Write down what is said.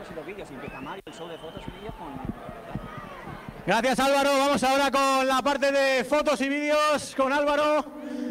fotos y los vídeos. Y empieza Mario, el show de fotos y vídeos con... Gracias, Álvaro. Vamos ahora con la parte de fotos y vídeos con Álvaro.